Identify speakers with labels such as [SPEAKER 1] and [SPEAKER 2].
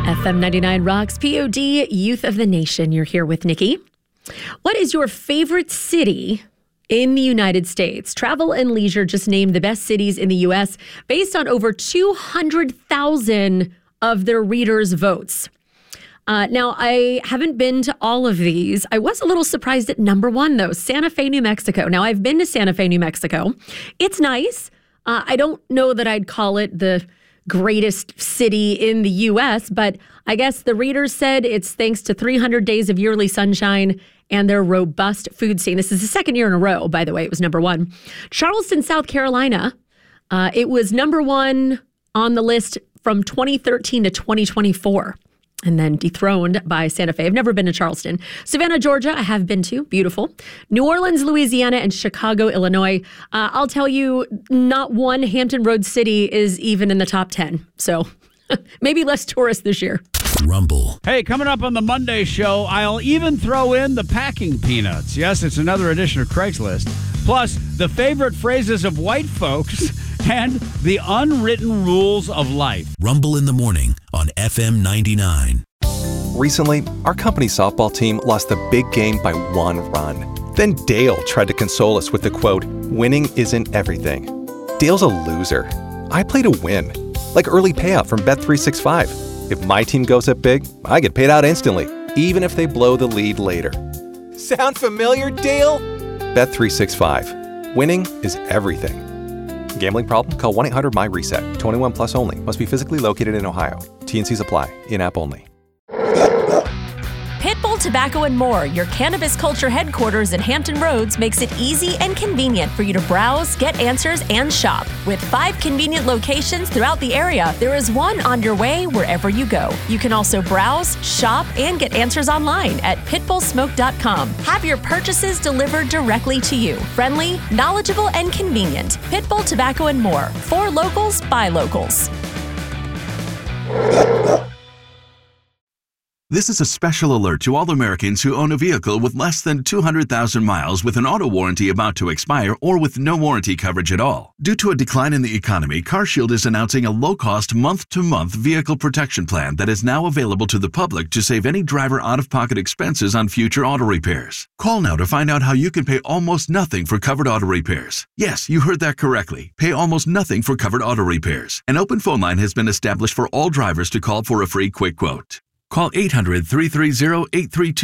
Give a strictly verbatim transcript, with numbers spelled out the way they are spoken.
[SPEAKER 1] F M ninety-nine rocks, P O D, Youth of the Nation. You're here with Nikki. What is your favorite city in the United States? Travel and Leisure just named the best cities in the U S based on over two hundred thousand of their readers' votes. Uh, now, I haven't been to all of these. I was a little surprised at number one, though, Santa Fe, New Mexico. Now, I've been to Santa Fe, New Mexico. It's nice. Uh, I don't know that I'd call it the greatest city in the U S, but I guess the readers said it's thanks to three hundred days of yearly sunshine and their robust food scene. This is the second year in a row, by the way. It was number one. Charleston, South Carolina. Uh, it was number one on the list from twenty thirteen to twenty twenty-four. And then dethroned by Santa Fe. I've never been to Charleston. Savannah, Georgia, I have been to. Beautiful. New Orleans, Louisiana, and Chicago, Illinois. Uh, I'll tell you, not one Hampton Roads city is even in the top ten. So maybe less tourists this year.
[SPEAKER 2] Rumble.
[SPEAKER 3] Hey, coming up on the Monday show, I'll even throw in the packing peanuts. Yes, it's another edition of Craigslist. Plus, the favorite phrases of white folks and the unwritten rules of life.
[SPEAKER 2] Rumble in the morning on F M ninety-nine.
[SPEAKER 4] Recently, our company softball team lost the big game by one run. Then Dale tried to console us with the quote, "Winning isn't everything." Dale's a loser. I play to win. Like early payout from Bet three sixty-five. If my team goes up big, I get paid out instantly, even if they blow the lead later. Sound familiar, Dale? Bet three sixty-five. Winning is everything. Gambling problem? Call one eight hundred M Y reset. twenty-one plus only. Must be physically located in Ohio. T N Cs apply. In-app only.
[SPEAKER 5] Pitbull Tobacco and More, your cannabis culture headquarters in Hampton Roads, makes it easy and convenient for you to browse, get answers, and shop. With five convenient locations throughout the area, there is one on your way wherever you go. You can also browse, shop, and get answers online at pitbull smoke dot com. Have your purchases delivered directly to you. Friendly, knowledgeable, and convenient. Pitbull Tobacco and More. For locals, by locals.
[SPEAKER 6] This is a special alert to all Americans who own a vehicle with less than two hundred thousand miles with an auto warranty about to expire or with no warranty coverage at all. Due to a decline in the economy, CarShield is announcing a low-cost month-to-month vehicle protection plan that is now available to the public to save any driver out-of-pocket expenses on future auto repairs. Call now to find out how you can pay almost nothing for covered auto repairs. Yes, you heard that correctly. Pay almost nothing for covered auto repairs. An open phone line has been established for all drivers to call for a free quick quote. Call eight hundred, three three zero, eight three two